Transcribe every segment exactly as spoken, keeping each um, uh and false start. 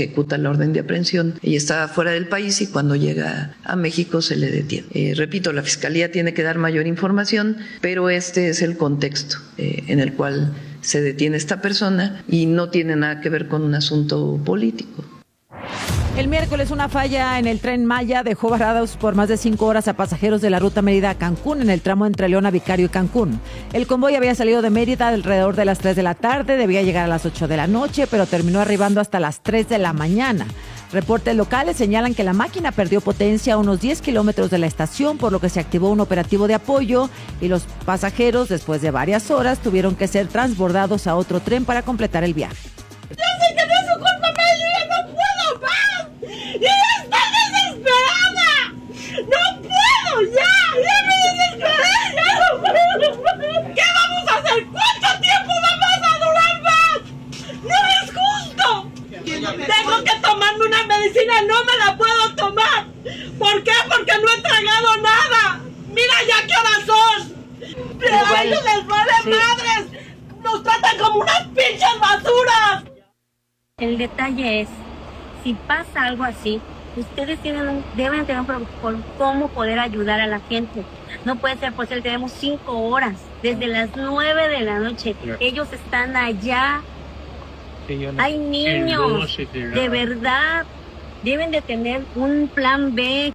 ejecuta la orden de aprehensión. Ella estaba fuera del país y cuando llega a México se le detiene. Eh, repito, la Fiscalía tiene que dar mayor información, pero este es el contexto eh, en el cual se detiene esta persona y no tiene nada que ver con un asunto político. El miércoles una falla en el Tren Maya dejó varados por más de cinco horas a pasajeros de la ruta Mérida-Cancún en el tramo entre Leona Vicario y Cancún. El convoy había salido de Mérida alrededor de las tres de la tarde, debía llegar a las ocho de la noche, pero terminó arribando hasta las tres de la mañana. Reportes locales señalan que la máquina perdió potencia a unos diez kilómetros de la estación, por lo que se activó un operativo de apoyo y los pasajeros, después de varias horas, tuvieron que ser transbordados a otro tren para completar el viaje. ¡Yo sé que no es su culpa, pero yo ya no puedo más! ¡Y ya estoy desesperada! ¡No puedo! ¡Ya! ¡Ya me desesperé! ¡Ya no puedo! ¿Qué vamos a hacer? ¿Cuánto tiempo vamos a durar más? ¡No es justo! Tengo que tomarme una medicina, no me la puedo tomar. ¿Por qué? Porque no he tragado nada. Mira ya qué horas son. Pero a ellos les vale sí. madres. Nos tratan como unas pinches basuras. El detalle es, si pasa algo así, ustedes tienen, deben tener un protocolo cómo poder ayudar a la gente. No puede ser posible, tenemos cinco horas, desde las nueve de la noche. Ellos están allá. Hay niños, de verdad, deben de tener un plan B.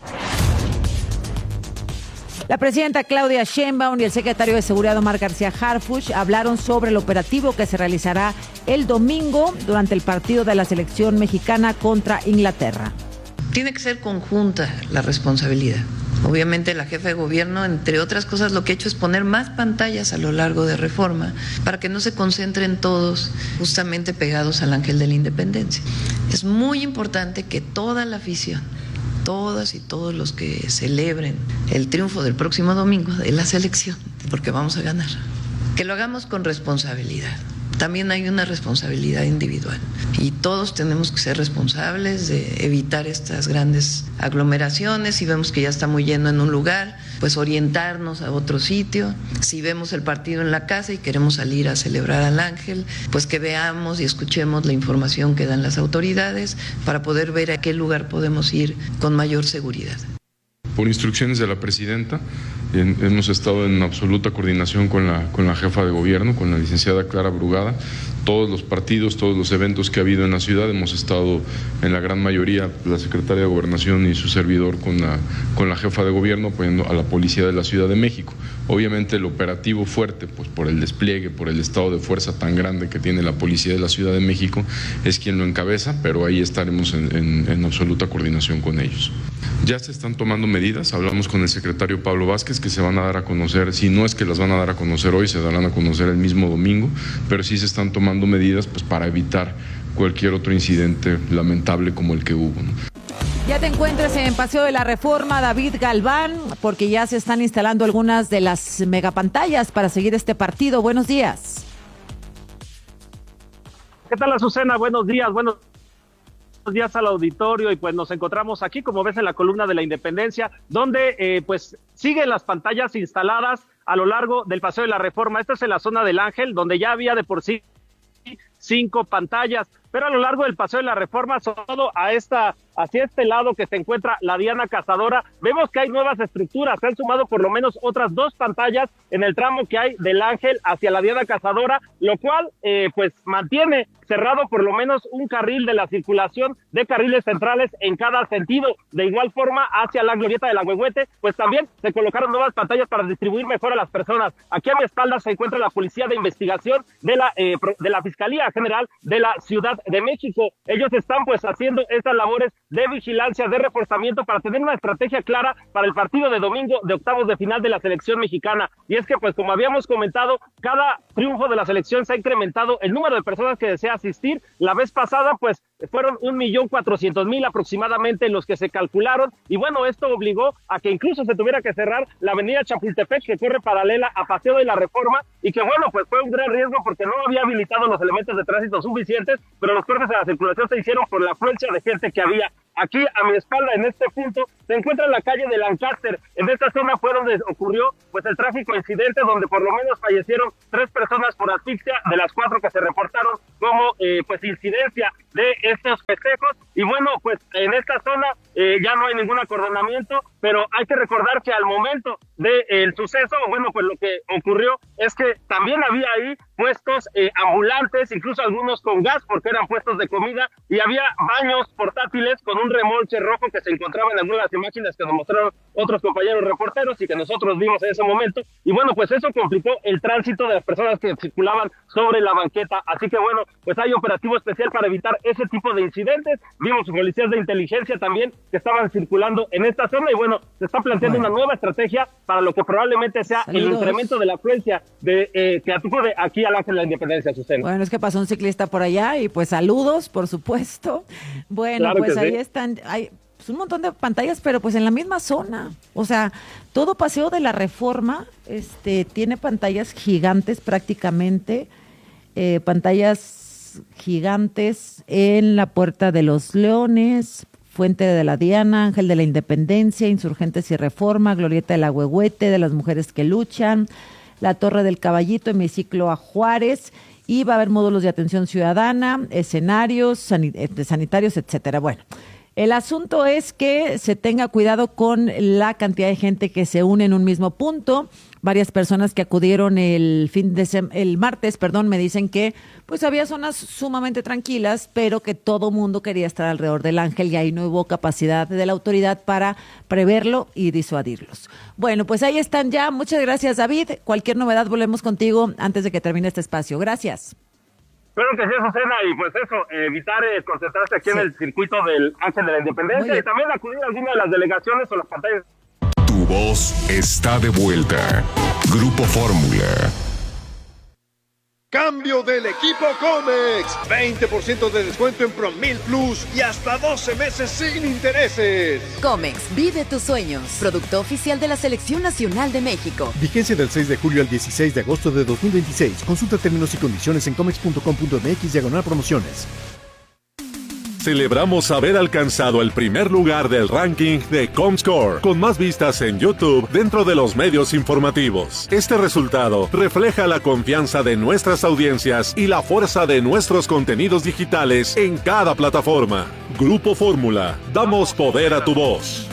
La presidenta Claudia Sheinbaum y el secretario de Seguridad Omar García Harfuch hablaron sobre el operativo que se realizará el domingo durante el partido de la selección mexicana contra Inglaterra. Tiene que ser conjunta la responsabilidad. Obviamente la jefa de gobierno, entre otras cosas, lo que ha hecho es poner más pantallas a lo largo de Reforma para que no se concentren todos justamente pegados al ángel de la independencia. Es muy importante que toda la afición, todas y todos los que celebren el triunfo del próximo domingo de la selección, porque vamos a ganar, que lo hagamos con responsabilidad. También hay una responsabilidad individual y todos tenemos que ser responsables de evitar estas grandes aglomeraciones. Si vemos que ya está muy lleno en un lugar, pues orientarnos a otro sitio. Si vemos el partido en la casa y queremos salir a celebrar al ángel, pues que veamos y escuchemos la información que dan las autoridades para poder ver a qué lugar podemos ir con mayor seguridad. Por instrucciones de la presidenta, hemos estado en absoluta coordinación con la, con la jefa de gobierno, con la licenciada Clara Brugada. Todos los partidos, todos los eventos que ha habido en la ciudad, hemos estado en la gran mayoría, la secretaria de Gobernación y su servidor con la, con la jefa de gobierno apoyando a la policía de la Ciudad de México. Obviamente el operativo fuerte, pues por el despliegue, por el estado de fuerza tan grande que tiene la policía de la Ciudad de México, es quien lo encabeza, pero ahí estaremos en, en, en absoluta coordinación con ellos. Ya se están tomando medidas, hablamos con el secretario Pablo Vázquez, que se van a dar a conocer, si no es que las van a dar a conocer hoy, se darán a conocer el mismo domingo, pero sí se están tomando medidas pues para evitar cualquier otro incidente lamentable como el que hubo, ¿no? Ya te encuentras en Paseo de la Reforma, David Galván, porque ya se están instalando algunas de las megapantallas para seguir este partido. Buenos días. ¿Qué tal, Azucena? Buenos días, buenos días al auditorio. Y pues nos encontramos aquí, como ves, en la columna de la Independencia, donde eh, pues siguen las pantallas instaladas a lo largo del Paseo de la Reforma. Esta es en la zona del Ángel, donde ya había de por sí cinco pantallas, pero a lo largo del Paseo de la Reforma, sobre todo a esta, hacia este lado que se encuentra la Diana Cazadora, vemos que hay nuevas estructuras. Se han sumado por lo menos otras dos pantallas en el tramo que hay del Ángel hacia la Diana Cazadora, lo cual eh, pues mantiene cerrado por lo menos un carril de la circulación de carriles centrales en cada sentido. De igual forma, hacia la glorieta de la Huehuete, pues también se colocaron nuevas pantallas para distribuir mejor a las personas. Aquí a mi espalda se encuentra la Policía de Investigación de la, eh, de la Fiscalía General de la Ciudad de México. Ellos están pues haciendo estas labores de vigilancia, de reforzamiento para tener una estrategia clara para el partido de domingo de octavos de final de la selección mexicana. Y es que pues como habíamos comentado, cada triunfo de la selección se ha incrementado el número de personas que desea asistir. La vez pasada pues fueron un millón cuatrocientos mil aproximadamente los que se calcularon, y bueno, esto obligó a que incluso se tuviera que cerrar la avenida Chapultepec, que corre paralela a Paseo de la Reforma, y que bueno, pues fue un gran riesgo porque no había habilitado los elementos de tránsito suficientes, pero los cortes de la circulación se hicieron por la afluencia de gente que había. Aquí a mi espalda, en este punto, se encuentra la calle de Lancaster. En esta zona fue donde ocurrió pues el trágico incidente, donde por lo menos fallecieron tres personas por asfixia, de las cuatro que se reportaron como eh, pues incidencia de estos festejos. Y bueno, pues en esta zona eh, ya no hay ningún acordonamiento, pero hay que recordar que al momento del suceso, bueno, pues lo que ocurrió es que también había ahí puestos eh, ambulantes, incluso algunos con gas, porque eran puestos de comida, y había baños portátiles con un remolque rojo que se encontraba en algunas imágenes que nos mostraron otros compañeros reporteros y que nosotros vimos en ese momento. Y bueno, pues eso complicó el tránsito de las personas que circulaban sobre la banqueta. Así que bueno, pues hay operativo especial para evitar ese tipo de incidentes. Vimos policías de inteligencia también que estaban circulando en esta zona y bueno, se está planteando bueno. una nueva estrategia para lo que probablemente sea Saludos. el incremento de la afluencia de eh, que acude aquí al Ángel de la Independencia, Azucena. Bueno, es que pasó un ciclista por allá y pues saludos, por supuesto. Bueno, claro pues ahí sí. están, hay pues, un montón de pantallas, pero pues en la misma zona. O sea, todo Paseo de la Reforma este, tiene pantallas gigantes prácticamente, eh, pantallas gigantes en la Puerta de los Leones, Fuente de la Diana, Ángel de la Independencia, Insurgentes y Reforma, Glorieta del Agüehuete, de las Mujeres que Luchan, la Torre del Caballito, Hemiciclo a Juárez, y va a haber módulos de atención ciudadana, escenarios sanitarios, etcétera. Bueno, el asunto es que se tenga cuidado con la cantidad de gente que se une en un mismo punto. Varias personas que acudieron el fin de sem- el martes, perdón, me dicen que pues había zonas sumamente tranquilas, pero que todo mundo quería estar alrededor del Ángel y ahí no hubo capacidad de la autoridad para preverlo y disuadirlos. Bueno, pues ahí están ya. Muchas gracias, David. Cualquier novedad volvemos contigo antes de que termine este espacio. Gracias. Espero que sí, Azucena, y pues eso, evitar eh, concentrarse aquí sí. en el circuito del Ángel de la Independencia y también acudir a alguna de las delegaciones o las pantallas. Tu voz está de vuelta. Grupo Fórmula. Cambio del equipo Comex. veinte por ciento de descuento en Promil Plus y hasta doce meses sin intereses. Comex, vive tus sueños. Producto oficial de la Selección Nacional de México. Vigencia del seis de julio al dieciséis de agosto de dos mil veintiséis. Consulta términos y condiciones en comex punto com punto m x diagonal promociones. Celebramos haber alcanzado el primer lugar del ranking de Comscore, con más vistas en YouTube dentro de los medios informativos. Este resultado refleja la confianza de nuestras audiencias y la fuerza de nuestros contenidos digitales en cada plataforma. Grupo Fórmula, damos poder a tu voz.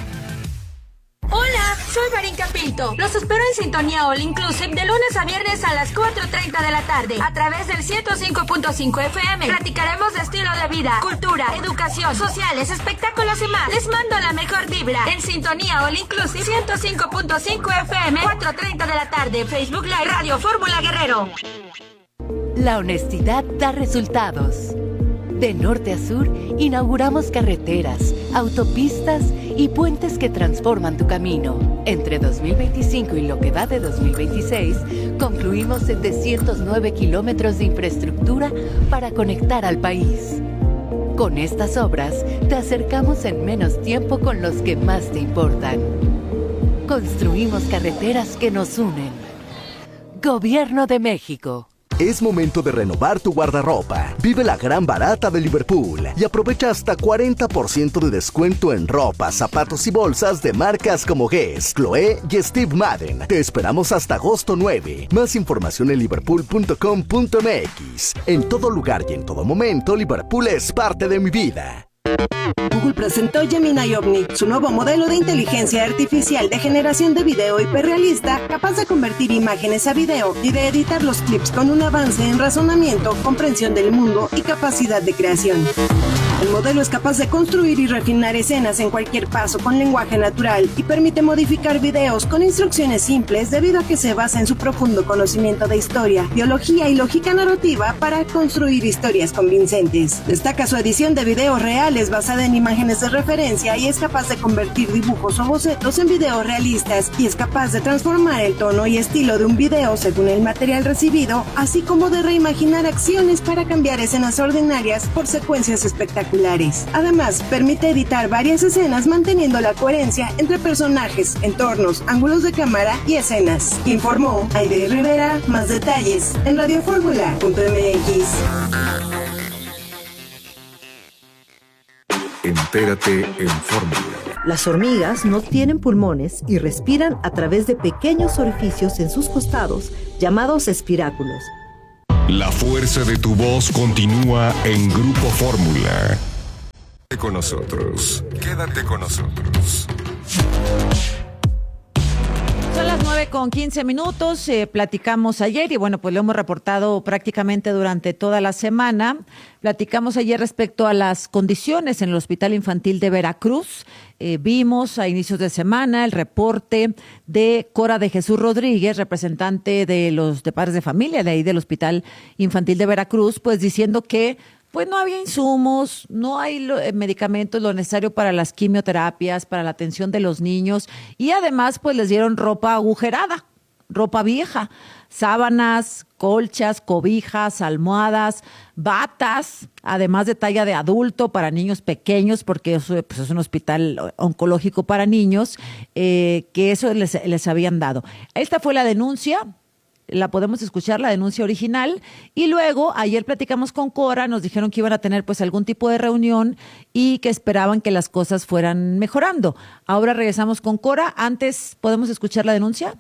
Hola, soy Marinka Pinto. Los espero en Sintonía All Inclusive de lunes a viernes a las cuatro treinta de la tarde a través del ciento cinco punto cinco F M. Platicaremos de estilo de vida, cultura, educación, sociales, espectáculos y más. Les mando la mejor vibra en Sintonía All Inclusive ciento cinco punto cinco F M, cuatro treinta de la tarde, Facebook Live, Radio Fórmula Guerrero. La honestidad da resultados. De norte a sur, inauguramos carreteras, autopistas y puentes que transforman tu camino. Entre dos mil veinticinco y lo que va de dos mil veintiséis, concluimos setecientos nueve kilómetros de infraestructura para conectar al país. Con estas obras, te acercamos en menos tiempo con los que más te importan. Construimos carreteras que nos unen. Gobierno de México. Es momento de renovar tu guardarropa. Vive la gran barata de Liverpool y aprovecha hasta cuarenta por ciento de descuento en ropa, zapatos y bolsas de marcas como Guess, Chloé y Steve Madden. Te esperamos hasta agosto nueve. Más información en liverpool punto com punto m x. En todo lugar y en todo momento, Liverpool es parte de mi vida. Google presentó Gemini Omni, su nuevo modelo de inteligencia artificial de generación de video hiperrealista, capaz de convertir imágenes a video y de editar los clips con un avance en razonamiento, comprensión del mundo y capacidad de creación. El modelo es capaz de construir y refinar escenas en cualquier paso con lenguaje natural y permite modificar videos con instrucciones simples debido a que se basa en su profundo conocimiento de historia, biología y lógica narrativa para construir historias convincentes. Destaca su edición de videos reales basada en imágenes de referencia y es capaz de convertir dibujos o bocetos en videos realistas y es capaz de transformar el tono y estilo de un video según el material recibido, así como de reimaginar acciones para cambiar escenas ordinarias por secuencias espectaculares. Además, permite editar varias escenas manteniendo la coherencia entre personajes, entornos, ángulos de cámara y escenas. Informó Aide Rivera. Más detalles en radio fórmula punto m x. Entérate en Fórmula. Las hormigas no tienen pulmones y respiran a través de pequeños orificios en sus costados, llamados espiráculos. La fuerza de tu voz continúa en Grupo Fórmula. Quédate con nosotros. Quédate con nosotros. Son las nueve con quince minutos, eh, platicamos ayer y bueno, pues lo hemos reportado prácticamente durante toda la semana. Platicamos ayer respecto a las condiciones en el Hospital Infantil de Veracruz. Eh, vimos a inicios de semana el reporte de Cora de Jesús Rodríguez, representante de los de padres de familia de ahí del Hospital Infantil de Veracruz, pues diciendo que pues no había insumos, no hay lo, eh, medicamentos, lo necesario para las quimioterapias, para la atención de los niños y además pues les dieron ropa agujerada, ropa vieja, sábanas, colchas, cobijas, almohadas, batas, además de talla de adulto para niños pequeños, porque eso pues, es un hospital oncológico para niños, eh, que eso les, les habían dado. Esta fue la denuncia. La podemos escuchar, la denuncia original, y luego ayer platicamos con Cora, nos dijeron que iban a tener pues algún tipo de reunión y que esperaban que las cosas fueran mejorando. Ahora regresamos con Cora. Antes, ¿podemos escuchar la denuncia?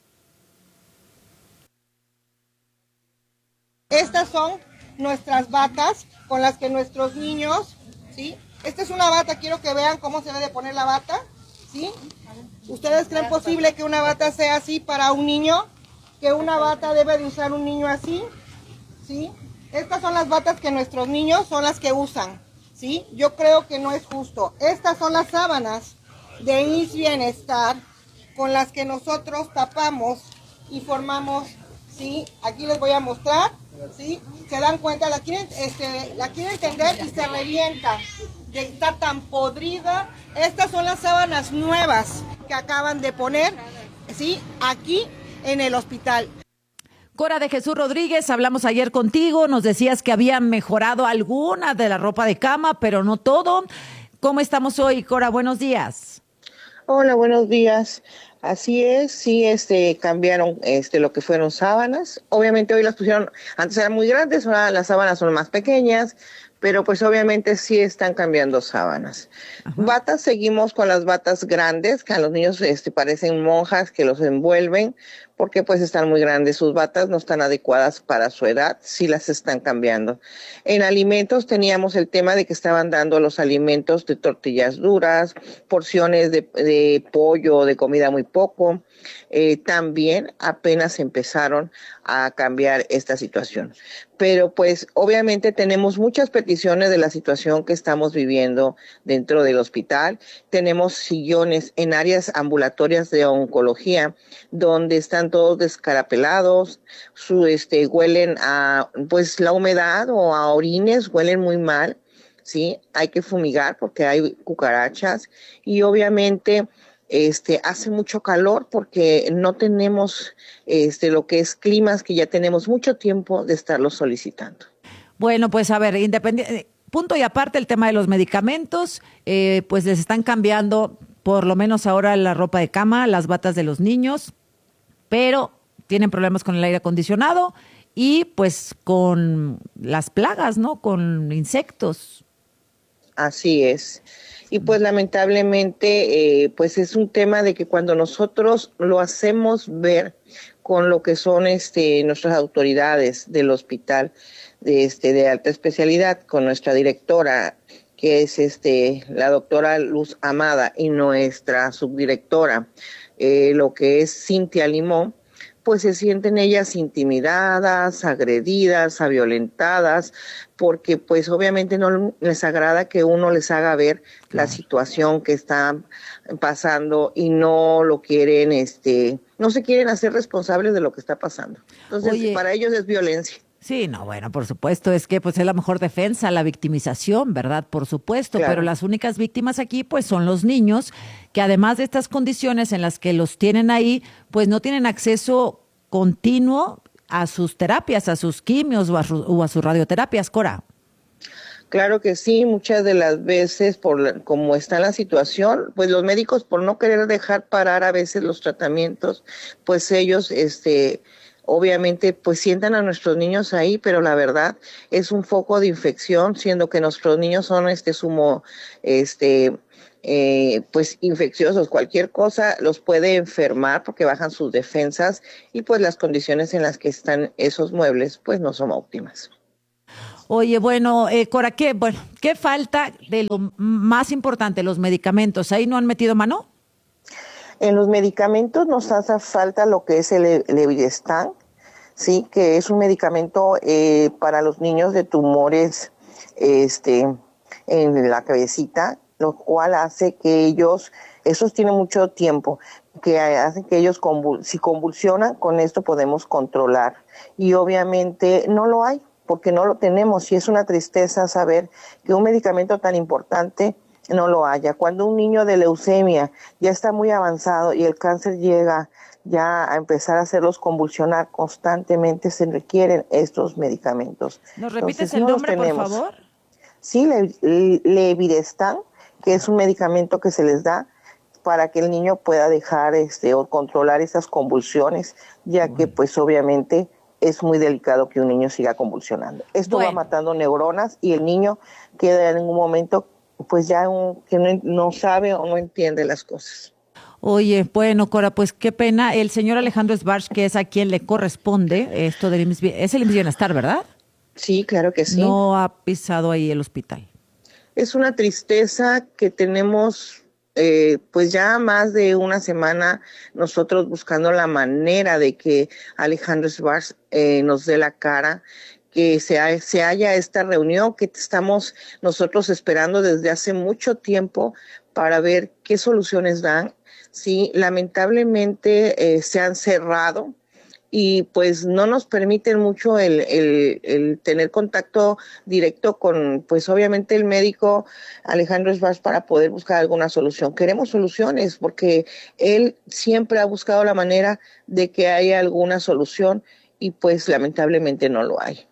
Estas son nuestras batas con las que nuestros niños, ¿sí? Esta es una bata, quiero que vean cómo se debe de poner la bata, ¿sí? ¿Ustedes creen posible que una bata sea así para un niño? Que una bata debe de usar un niño así, ¿sí? Estas son las batas que nuestros niños son las que usan, ¿sí? Yo creo que no es justo. Estas son las sábanas de I M S S Bienestar con las que nosotros tapamos y formamos, ¿sí? Aquí les voy a mostrar, ¿sí? Se dan cuenta, la quieren, este, la quieren tender y se revienta. Está tan podrida. Estas son las sábanas nuevas que acaban de poner, ¿sí? Aquí en el hospital. Cora de Jesús Rodríguez, hablamos ayer contigo, nos decías que había mejorado alguna de la ropa de cama, pero no todo. ¿Cómo estamos hoy, Cora? Buenos días. Hola, buenos días. Así es, sí, este, cambiaron este, lo que fueron sábanas. Obviamente hoy las pusieron, antes eran muy grandes, ahora las sábanas son más pequeñas, pero pues obviamente sí están cambiando sábanas. Ajá. Batas, seguimos con las batas grandes, que a los niños este, parecen monjas que los envuelven, porque pues están muy grandes sus batas, no están adecuadas para su edad, sí las están cambiando. En alimentos teníamos el tema de que estaban dando los alimentos de tortillas duras, porciones de, de pollo, de comida muy poco. Eh, también apenas empezaron a cambiar esta situación. Pero pues obviamente tenemos muchas peticiones de la situación que estamos viviendo dentro del hospital. Tenemos sillones en áreas ambulatorias de oncología donde están todos descarapelados, su, este, huelen a pues la humedad o a orines, huelen muy mal, ¿sí? Hay que fumigar porque hay cucarachas y obviamente Este, hace mucho calor porque no tenemos este, lo que es climas que ya tenemos mucho tiempo de estarlo solicitando. Bueno, pues a ver, independiente, punto y aparte el tema de los medicamentos, eh, pues les están cambiando por lo menos ahora la ropa de cama, las batas de los niños, pero tienen problemas con el aire acondicionado y pues con las plagas, ¿no? Con insectos. Así es. Y pues lamentablemente, eh, pues es un tema de que cuando nosotros lo hacemos ver con lo que son este nuestras autoridades del hospital de este de alta especialidad, con nuestra directora, que es este la doctora Luz Amada, y nuestra subdirectora, eh, lo que es Cintia Limón, pues se sienten ellas intimidadas, agredidas, violentadas, porque pues obviamente no les agrada que uno les haga ver la situación que están pasando y no lo quieren, este, no se quieren hacer responsables de lo que está pasando. Entonces, Oye, para ellos es violencia. Sí, no, bueno, por supuesto, es que pues es la mejor defensa, la victimización, ¿verdad? Por supuesto, claro. Pero las únicas víctimas aquí pues son los niños, que además de estas condiciones en las que los tienen ahí, pues no tienen acceso continuo a sus terapias, a sus quimios o a, su, o a sus radioterapias, Cora. Claro que sí, muchas de las veces, por la, como está la situación, pues los médicos por no querer dejar parar a veces los tratamientos, pues ellos este obviamente pues sientan a nuestros niños ahí, pero la verdad es un foco de infección, siendo que nuestros niños son este sumo, este, eh, pues infecciosos, cualquier cosa los puede enfermar porque bajan sus defensas y pues las condiciones en las que están esos muebles pues no son óptimas. Oye, bueno, eh, Cora, ¿qué, bueno, ¿qué falta de lo más importante, los medicamentos? ¿Ahí no han metido mano? En los medicamentos nos hace falta lo que es el Levirestan, sí, que es un medicamento eh, para los niños de tumores este, en la cabecita, lo cual hace que ellos, esos tienen mucho tiempo, que hacen que ellos, convul- si convulsionan, con esto podemos controlar. Y obviamente no lo hay, porque no lo tenemos, y es una tristeza saber que un medicamento tan importante no lo haya. Cuando un niño de leucemia ya está muy avanzado y el cáncer llega ya a empezar a hacerlos convulsionar constantemente, se requieren estos medicamentos. ¿Nos repites Entonces, el no los nombre, por tenemos. favor? Sí, le, le, Levirestan, que es un medicamento que se les da para que el niño pueda dejar este o controlar esas convulsiones, ya que pues obviamente es muy delicado que un niño siga convulsionando. Esto Bueno. va matando neuronas y el niño queda en un momento pues ya un, que no, no sabe o no entiende las cosas. Oye, bueno, Cora, pues qué pena. El señor Alejandro Sbarch, que es a quien le corresponde esto del I M S S, es el I M S S Bienestar, ¿verdad? Sí, claro que sí. No ha pisado ahí el hospital. Es una tristeza que tenemos eh, pues ya más de una semana nosotros buscando la manera de que Alejandro Sbarch eh, nos dé la cara, que se, ha, se haya esta reunión que estamos nosotros esperando desde hace mucho tiempo para ver qué soluciones dan. Sí, lamentablemente eh, se han cerrado y pues no nos permiten mucho el, el, el tener contacto directo con, pues obviamente el médico Alejandro Sbarch para poder buscar alguna solución. Queremos soluciones porque él siempre ha buscado la manera de que haya alguna solución y pues lamentablemente no lo hay.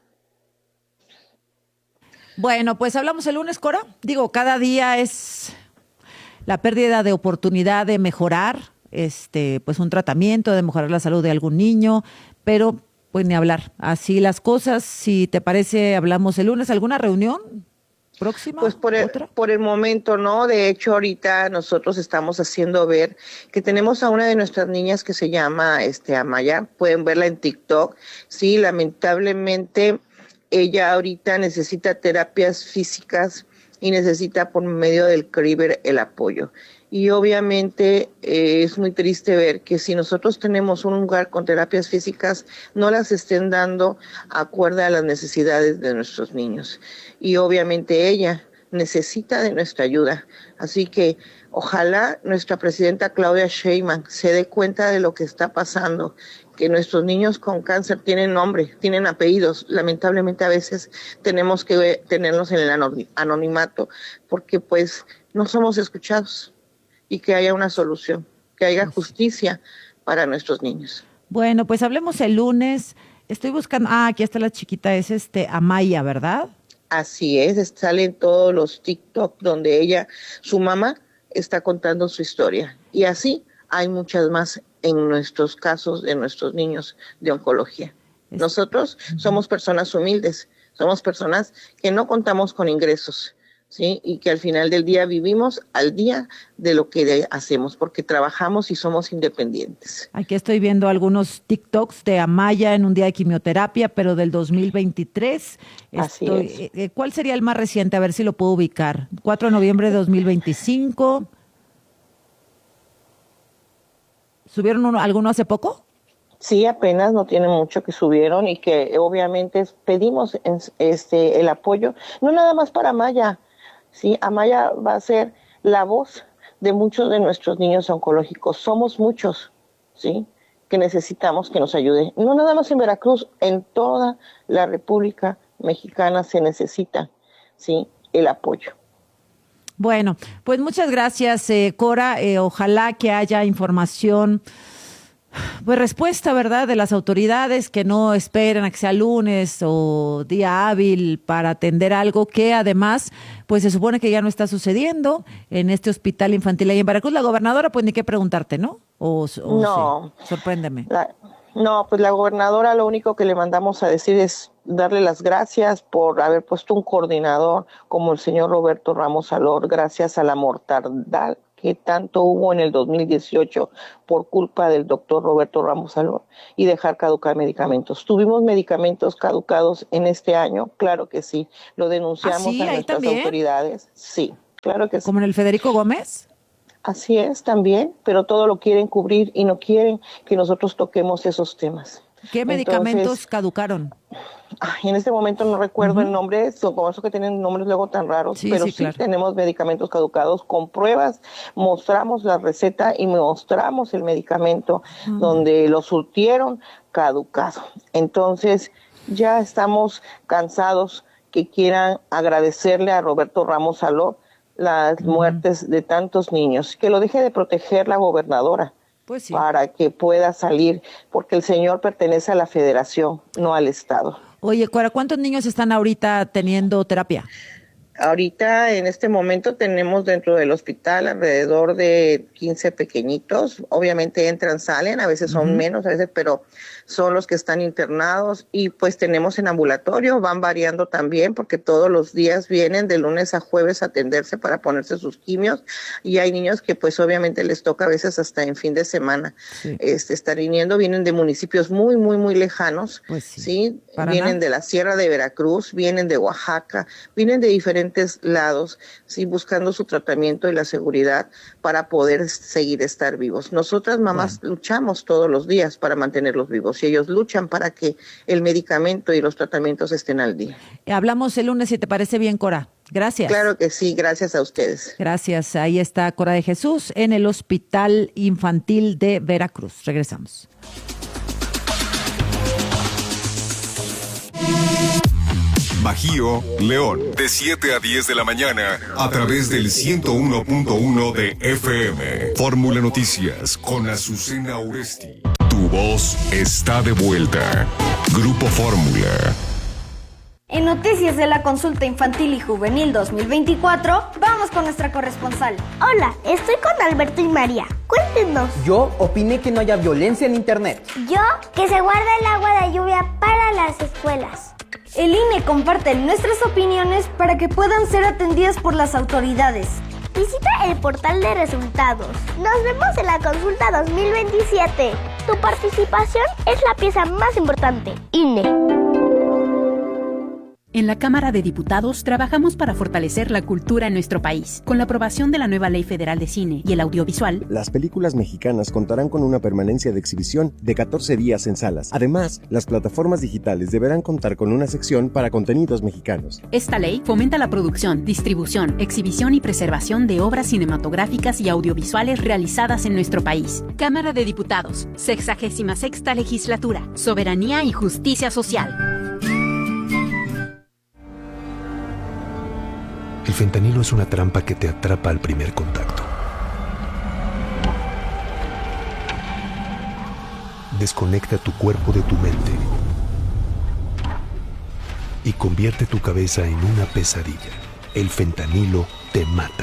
Bueno, pues hablamos el lunes, Cora. Digo, cada día es la pérdida de oportunidad de mejorar, este, pues un tratamiento, de mejorar la salud de algún niño, pero pues ni hablar. Así las cosas. Si te parece, hablamos el lunes. ¿Alguna reunión próxima? Pues por el, ¿Otra? por el momento no. De hecho, ahorita nosotros estamos haciendo ver que tenemos a una de nuestras niñas que se llama este Amaya. Pueden verla en TikTok. Sí, lamentablemente ella ahorita necesita terapias físicas y necesita por medio del CRIBER el apoyo. Y obviamente eh, es muy triste ver que si nosotros tenemos un lugar con terapias físicas, no las estén dando acorde a las necesidades de nuestros niños. Y obviamente ella necesita de nuestra ayuda. Así que ojalá nuestra presidenta Claudia Sheinbaum se dé cuenta de lo que está pasando, que nuestros niños con cáncer tienen nombre, tienen apellidos. Lamentablemente a veces tenemos que tenerlos en el anonimato porque pues no somos escuchados. Y que haya una solución, que haya justicia para nuestros niños. Bueno, pues hablemos el lunes. Estoy buscando, ah, aquí está la chiquita, es este Amaya, ¿verdad? Así es, salen todos los TikTok donde ella, su mamá, está contando su historia. Y así hay muchas más en nuestros casos de nuestros niños de oncología. Nosotros somos personas humildes, somos personas que no contamos con ingresos, ¿sí? Y que al final del día vivimos al día de lo que hacemos, porque trabajamos y somos independientes. Aquí estoy viendo algunos TikToks de Amaya en un día de quimioterapia, pero del dos mil veintitrés. Así Estoy, es. ¿Cuál sería el más reciente? A ver si lo puedo ubicar. cuatro de noviembre de dos mil veinticinco. ¿Subieron uno, alguno hace poco? Sí, apenas, no tiene mucho que subieron y que obviamente pedimos este el apoyo, no nada más para Amaya. Sí, Amaya va a ser la voz de muchos de nuestros niños oncológicos. Somos muchos, ¿sí?, que necesitamos que nos ayude. No nada más en Veracruz, en toda la República Mexicana se necesita, ¿sí?, el apoyo. Bueno, pues muchas gracias, eh, Cora. Eh, ojalá que haya información, pues respuesta, ¿verdad?, de las autoridades, que no esperen a que sea lunes o día hábil para atender algo que además, pues se supone que ya no está sucediendo en este hospital infantil ahí en Veracruz. La gobernadora, pues ni qué preguntarte, ¿no? O, o no. Sí. Sorpréndeme. La, No, pues la gobernadora lo único que le mandamos a decir es darle las gracias por haber puesto un coordinador como el señor Roberto Ramos Salor, gracias a la mortandad que tanto hubo en el dos mil dieciocho por culpa del doctor Roberto Ramos Salor y dejar caducar medicamentos. ¿Tuvimos medicamentos caducados en este año? Claro que sí. ¿Lo denunciamos ¿Ah, sí? a ¿Ahí nuestras también? autoridades? Sí, claro que sí. ¿Como en el Federico Gómez? Así es también, pero todo lo quieren cubrir y no quieren que nosotros toquemos esos temas. ¿Qué medicamentos Entonces, caducaron? ay, en este momento no recuerdo Uh-huh. el nombre, son como eso que tienen nombres luego tan raros, Sí, pero sí, sí, claro. tenemos medicamentos caducados con pruebas, mostramos la receta y mostramos el medicamento Uh-huh. donde lo surtieron caducado. Entonces ya estamos cansados que quieran agradecerle a Roberto Ramos Salor las muertes de tantos niños, que lo deje de proteger la gobernadora. Pues sí. Para que pueda salir, porque el señor pertenece a la federación, no al estado. Oye, Cora, ¿cuántos niños están ahorita teniendo terapia? Ahorita, en este momento, tenemos dentro del hospital alrededor de quince pequeñitos. Obviamente entran, salen, a veces son Ujú. menos, a veces, pero son los que están internados. Y pues tenemos en ambulatorio, van variando también, porque todos los días vienen de lunes a jueves a atenderse para ponerse sus quimios. Y hay niños que pues obviamente les toca a veces hasta en fin de semana Sí. este, estar viniendo. Vienen de municipios muy, muy, muy lejanos. Pues sí. ¿sí? Paraná. Vienen de la Sierra de Veracruz, vienen de Oaxaca, vienen de diferentes lados, sí, buscando su tratamiento y la seguridad para poder seguir estar vivos. Nosotras mamás luchamos todos los días para mantenerlos vivos y ellos luchan para que el medicamento y los tratamientos estén al día. Hablamos el lunes, si te parece bien, Cora. Gracias. Claro que sí, gracias a ustedes. Gracias. Ahí está Cora de Jesús en el Hospital Infantil de Veracruz. Regresamos. Bajío, León, de siete a diez de la mañana, a través del ciento uno punto uno de F M. Fórmula Noticias con Azucena Oresti. Tu voz está de vuelta. Grupo Fórmula. En noticias de la consulta infantil y juvenil dos mil veinticuatro, vamos con nuestra corresponsal. Hola, estoy con Alberto y María. Cuéntenos. Yo opiné que no haya violencia en internet. Yo, que se guarda el agua de lluvia para las escuelas. El I N E comparte nuestras opiniones para que puedan ser atendidas por las autoridades. Visita el portal de resultados. Nos vemos en la consulta dos mil veintisiete. Tu participación es la pieza más importante. I N E. En la Cámara de Diputados trabajamos para fortalecer la cultura en nuestro país. Con la aprobación de la nueva Ley Federal de Cine y el Audiovisual, las películas mexicanas contarán con una permanencia de exhibición de catorce días en salas. Además, las plataformas digitales deberán contar con una sección para contenidos mexicanos. Esta ley fomenta la producción, distribución, exhibición y preservación de obras cinematográficas y audiovisuales realizadas en nuestro país. Cámara de Diputados, sexagésima sexta legislatura, soberanía y justicia social. El fentanilo es una trampa que te atrapa al primer contacto. Desconecta tu cuerpo de tu mente y convierte tu cabeza en una pesadilla. El fentanilo te mata.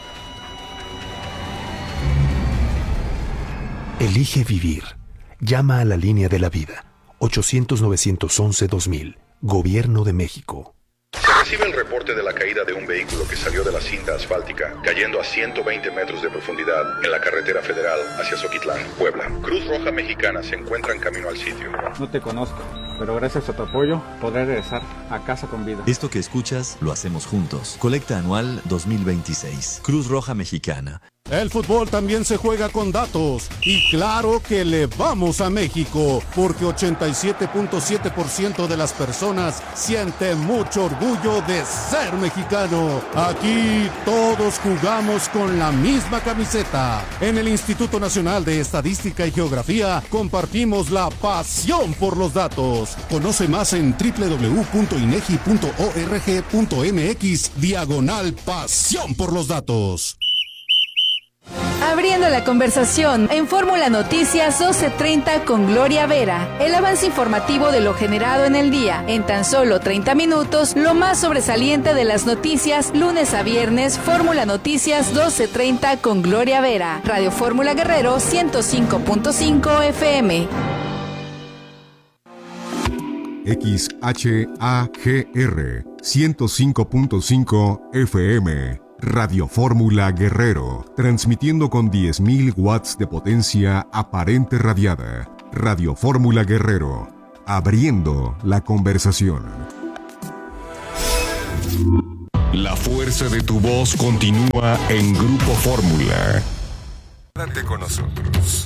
Elige vivir. Llama a la línea de la vida. ochocientos, novecientos once, dos mil. Gobierno de México. Se recibe el reporte de la caída de un vehículo que salió de la cinta asfáltica, cayendo a ciento veinte metros de profundidad en la carretera federal hacia Zoquitlán, Puebla. Cruz Roja Mexicana se encuentra en camino al sitio. No te conozco, pero gracias a tu apoyo podré regresar a casa con vida. Esto que escuchas lo hacemos juntos. Colecta anual dos mil veintiséis. Cruz Roja Mexicana. El fútbol también se juega con datos y claro que le vamos a México porque ochenta y siete punto siete por ciento de las personas siente mucho orgullo de ser mexicano. Aquí todos jugamos con la misma camiseta. En el Instituto Nacional de Estadística y Geografía compartimos la pasión por los datos. Conoce más en doble u doble u doble u punto inegi punto org punto mx diagonal pasión por los datos. Abriendo la conversación en Fórmula Noticias doce treinta con Gloria Vera. El avance informativo de lo generado en el día. En tan solo treinta minutos, lo más sobresaliente de las noticias, lunes a viernes, Fórmula Noticias doce treinta con Gloria Vera. Radio Fórmula Guerrero ciento cinco punto cinco F M. X H A G R ciento cinco punto cinco F M. Radio Fórmula Guerrero, transmitiendo con diez mil watts de potencia aparente radiada. Radio Fórmula Guerrero, abriendo la conversación. La fuerza de tu voz continúa en Grupo Fórmula. Quédate con nosotros.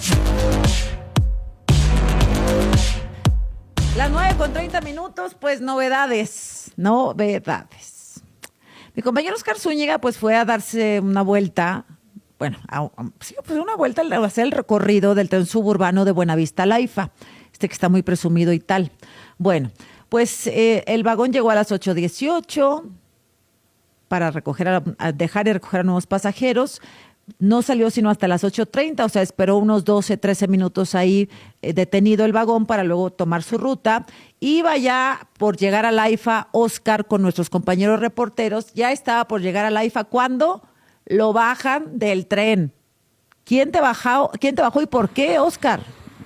Las nueve con treinta minutos, pues novedades, novedades. Mi compañero Oscar Zúñiga pues fue a darse una vuelta, bueno, a, a, sí, pues una vuelta a hacer el recorrido del tren suburbano de Buenavista a Laifa, este que está muy presumido y tal. Bueno, pues eh, el vagón llegó a las ocho dieciocho para recoger a, a dejar y recoger a nuevos pasajeros. No salió sino hasta las ocho treinta, o sea, esperó unos doce, trece minutos ahí eh, detenido el vagón para luego tomar su ruta. Iba ya por llegar a Laifa, Oscar, con nuestros compañeros reporteros, ya estaba por llegar a Laifa cuando lo bajan del tren. ¿Quién te bajó, quién te bajó y por qué, Oscar?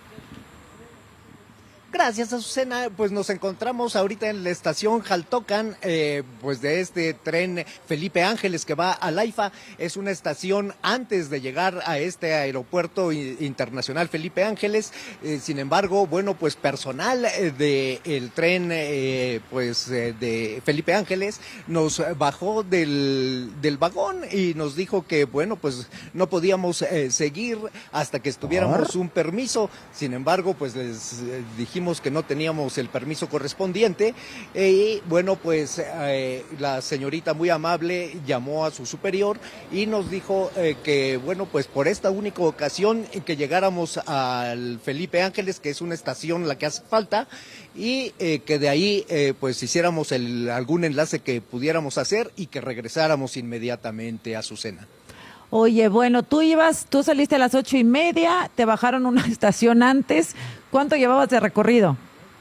Gracias, Azucena. Pues nos encontramos ahorita en la estación Jaltocan, eh, pues de este tren Felipe Ángeles que va a Laifa. Es una estación antes de llegar a este aeropuerto internacional Felipe Ángeles. Eh, sin embargo, bueno, pues personal del tren, eh, pues eh, de Felipe Ángeles nos bajó del, del vagón y nos dijo que, bueno, pues no podíamos eh, seguir hasta que estuviéramos un permiso. Sin embargo, pues les eh, dijimos que no teníamos el permiso correspondiente y bueno, pues eh, la señorita muy amable llamó a su superior y nos dijo eh, que bueno, pues por esta única ocasión que llegáramos al Felipe Ángeles, que es una estación la que hace falta, y eh, que de ahí eh, pues hiciéramos el, algún enlace que pudiéramos hacer y que regresáramos inmediatamente a Azucena. Oye, bueno, tú ibas, tú saliste a las ocho y media, te bajaron una estación antes. ¿Cuánto llevabas de recorrido?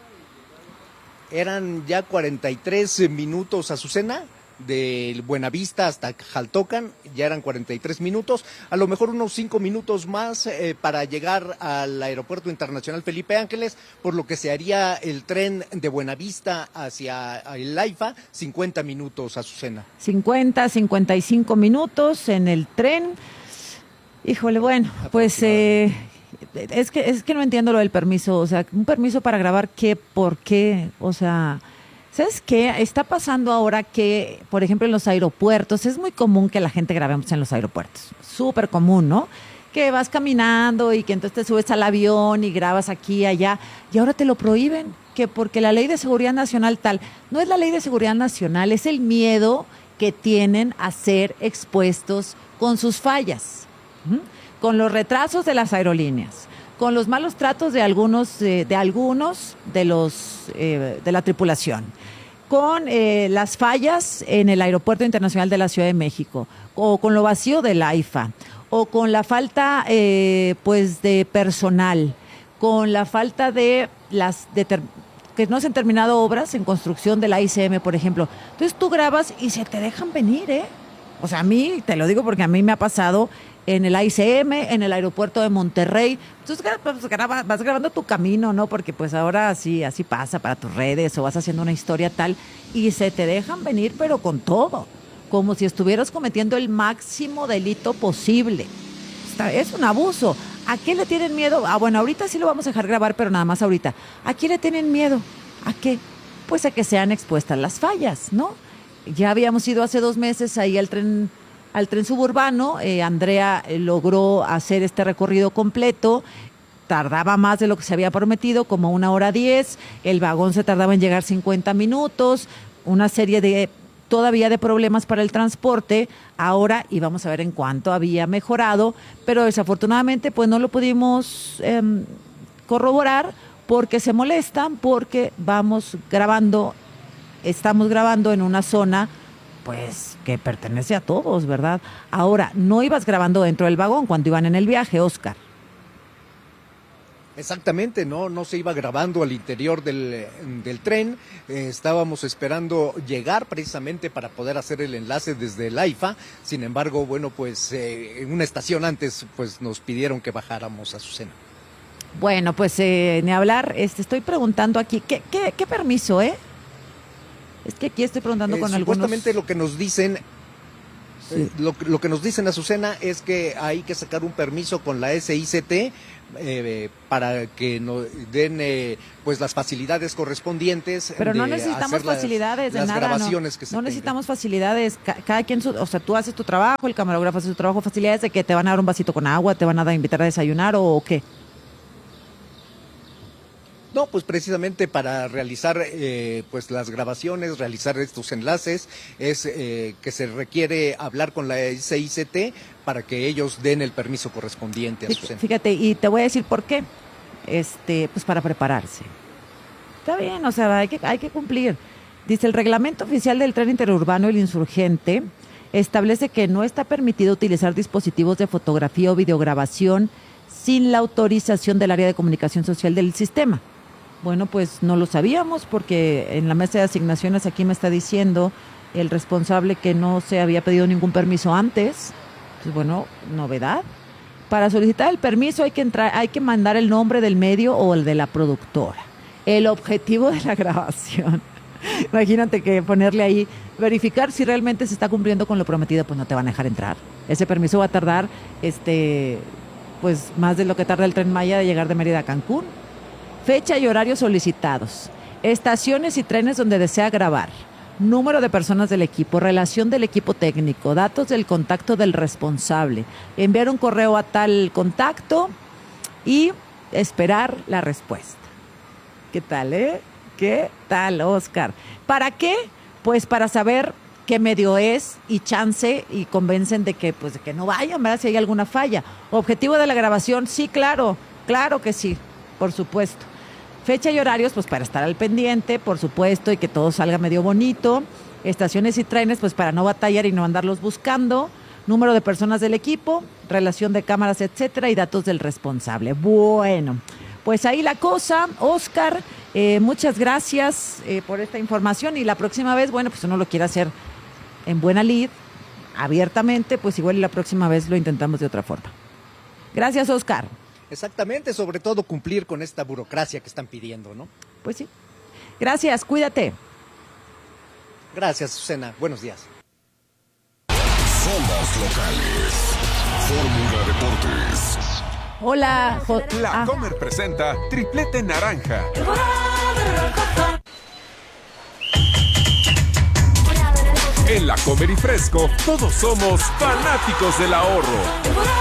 Eran ya cuarenta y tres minutos, Azucena, de Buenavista hasta Jaltocan, ya eran cuarenta y tres minutos, a lo mejor unos cinco minutos más eh, para llegar al Aeropuerto Internacional Felipe Ángeles, por lo que se haría el tren de Buenavista hacia el Laifa, cincuenta minutos, Azucena. cincuenta, cincuenta y cinco minutos en el tren. Híjole, bueno, pues eh, es que es que no entiendo lo del permiso, o sea, un permiso para grabar, ¿qué? ¿Por qué? O sea, ¿sabes qué? Está pasando ahora que, por ejemplo, en los aeropuertos, es muy común que la gente grabemos en los aeropuertos. Súper común, ¿no? Que vas caminando y que entonces te subes al avión y grabas aquí y allá. Y ahora te lo prohíben, que porque la ley de seguridad nacional tal. No es la ley de seguridad nacional, es el miedo que tienen a ser expuestos con sus fallas, ¿sí? Con los retrasos de las aerolíneas, con los malos tratos de algunos, eh, de algunos de los eh, de la tripulación, con eh, las fallas en el Aeropuerto Internacional de la Ciudad de México, o con lo vacío del AIFA, o con la falta eh, pues de personal, con la falta de las de ter- que no se han terminado obras en construcción de la I C M, por ejemplo. Entonces tú grabas y se te dejan venir, ¿eh? O sea, a mí, te lo digo porque a mí me ha pasado en el I C M, en el aeropuerto de Monterrey. Entonces pues, graba, vas grabando tu camino, ¿no? Porque pues ahora así, así pasa para tus redes o vas haciendo una historia tal y se te dejan venir, pero con todo, como si estuvieras cometiendo el máximo delito posible. Está, es un abuso. ¿A qué le tienen miedo? Ah, bueno, ahorita sí lo vamos a dejar grabar, pero nada más ahorita. ¿A qué le tienen miedo? ¿A qué? Pues a que sean expuestas las fallas, ¿no? Ya habíamos ido hace dos meses ahí al tren al tren suburbano, eh, Andrea eh, logró hacer este recorrido completo, tardaba más de lo que se había prometido, como una hora diez, el vagón se tardaba en llegar cincuenta minutos, una serie de todavía de problemas para el transporte, ahora, y vamos a ver en cuánto había mejorado, pero desafortunadamente pues no lo pudimos eh, corroborar porque se molestan, porque vamos grabando, estamos grabando en una zona pues que pertenece a todos, ¿verdad? Ahora, no ibas grabando dentro del vagón cuando iban en el viaje, Oscar. Exactamente, no, no se iba grabando al interior del, del tren, eh, estábamos esperando llegar precisamente para poder hacer el enlace desde el AIFA, sin embargo, bueno, pues eh, en una estación antes, pues nos pidieron que bajáramos a Azucena. Bueno, pues eh, ni hablar, este, estoy preguntando aquí, ¿qué, qué, qué permiso, eh? Es que aquí estoy preguntando eh, con algunos... Supuestamente lo que nos dicen... Sí. Eh, lo, lo que nos dicen, Azucena, es que hay que sacar un permiso con la S I C T eh, para que nos den eh, pues las facilidades correspondientes. Pero no de necesitamos facilidades las, de las nada, grabaciones no, que se no tengan. necesitamos facilidades, cada quien, su, o sea, tú haces tu trabajo, el camarógrafo hace su trabajo, facilidades de que te van a dar un vasito con agua, te van a invitar a desayunar o, o qué. No, pues precisamente para realizar eh, pues las grabaciones, realizar estos enlaces, es eh, que se requiere hablar con la S I C T para que ellos den el permiso correspondiente a su centro. Fíjate, y te voy a decir por qué. Este, pues para prepararse. Está bien, o sea, hay que, hay que cumplir. Dice, el reglamento oficial del tren interurbano El Insurgente establece que no está permitido utilizar dispositivos de fotografía o videograbación sin la autorización del área de comunicación social del sistema. Bueno, pues no lo sabíamos porque en la mesa de asignaciones aquí me está diciendo el responsable que no se había pedido ningún permiso antes. Pues bueno, novedad. Para solicitar el permiso hay que entrar, hay que mandar el nombre del medio o el de la productora. El objetivo de la grabación. Imagínate que ponerle ahí, verificar si realmente se está cumpliendo con lo prometido, pues no te van a dejar entrar. Ese permiso va a tardar, este, pues más de lo que tarda el Tren Maya de llegar de Mérida a Cancún. Fecha y horarios solicitados. Estaciones y trenes donde desea grabar. Número de personas del equipo. Relación del equipo técnico. Datos del contacto del responsable. Enviar un correo a tal contacto y esperar la respuesta. ¿Qué tal, eh? ¿Qué tal, Oscar? ¿Para qué? Pues para saber qué medio es y chance y convencen de que, pues, de que no vayan, ¿verdad? Si hay alguna falla. Objetivo de la grabación, sí, claro. Claro que sí, por supuesto. Fecha y horarios, pues para estar al pendiente, por supuesto, y que todo salga medio bonito. Estaciones y trenes, pues para no batallar y no andarlos buscando. Número de personas del equipo, relación de cámaras, etcétera, y datos del responsable. Bueno, pues ahí la cosa. Oscar, eh, muchas gracias eh, por esta información. Y la próxima vez, bueno, pues uno lo quiere hacer en buena lid, abiertamente, pues igual y la próxima vez lo intentamos de otra forma. Gracias, Oscar. Exactamente, sobre todo cumplir con esta burocracia que están pidiendo, ¿no? Pues sí. Gracias, cuídate. Gracias, Susana. Buenos días. Somos locales. Fórmula Deportes. Hola. Jo- La ah. Comer presenta Triplete Naranja. En La Comer y Fresco, todos somos fanáticos del ahorro.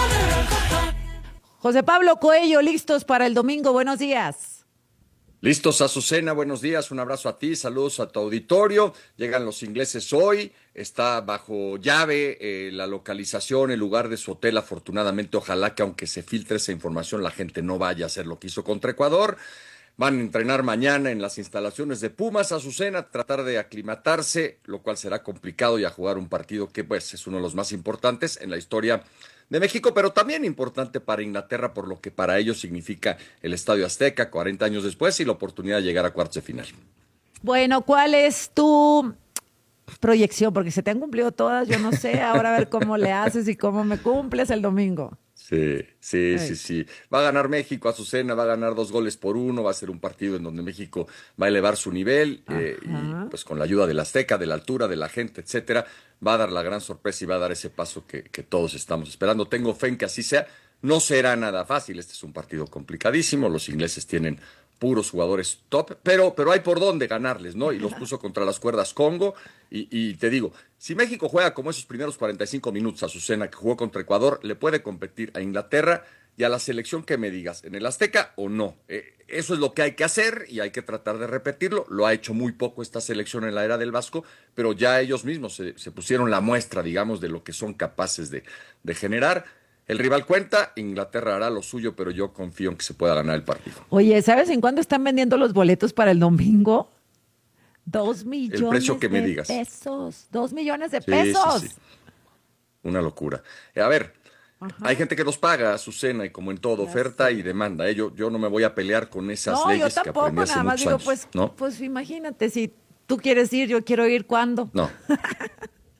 José Pablo Coello, listos para el domingo. Buenos días. Listos, Azucena, buenos días, un abrazo a ti, saludos a tu auditorio. Llegan los ingleses hoy, está bajo llave eh, la localización, el lugar de su hotel, afortunadamente, ojalá que aunque se filtre esa información, la gente no vaya a hacer lo que hizo contra Ecuador. Van a entrenar mañana en las instalaciones de Pumas, Azucena, tratar de aclimatarse, lo cual será complicado, y a jugar un partido que pues es uno de los más importantes en la historia de México, pero también importante para Inglaterra por lo que para ellos significa el Estadio Azteca cuarenta años después y la oportunidad de llegar a cuartos de final. Bueno, ¿cuál es tu proyección? Porque se te han cumplido todas, yo no sé, ahora a ver cómo le haces y cómo me cumples el domingo. Sí, sí, Ay. sí, sí. Va a ganar México, Azucena, va a ganar dos goles por uno, va a ser un partido en donde México va a elevar su nivel eh, y pues con la ayuda del Azteca, de la altura, de la gente, etcétera, va a dar la gran sorpresa y va a dar ese paso que, que todos estamos esperando. Tengo fe en que así sea. No será nada fácil, este es un partido complicadísimo, los ingleses tienen puros jugadores top, pero, pero hay por dónde ganarles, ¿no? Y los puso contra las cuerdas Congo, y, y te digo, si México juega como esos primeros cuarenta y cinco minutos, Azucena, que jugó contra Ecuador, le puede competir a Inglaterra y a la selección que me digas, ¿en el Azteca o no? Eh, eso es lo que hay que hacer y hay que tratar de repetirlo. Lo ha hecho muy poco esta selección en la era del Vasco, pero ya ellos mismos se, se pusieron la muestra, digamos, de lo que son capaces de, de generar. El rival cuenta, Inglaterra hará lo suyo, pero yo confío en que se pueda ganar el partido. Oye, ¿sabes en cuánto están vendiendo los boletos para el domingo? Dos millones El precio que me de digas. pesos. Dos millones de Sí, pesos. sí, sí. Una locura. Eh, a ver, Ajá. hay gente que los paga, Azucena, y como en todo, ya oferta sé. y demanda. ¿eh? Yo, yo no me voy a pelear con esas no, leyes yo que aprendí hace nada más muchos digo, años. Pues, ¿no? pues imagínate, si tú quieres ir, yo quiero ir, ¿cuándo? No.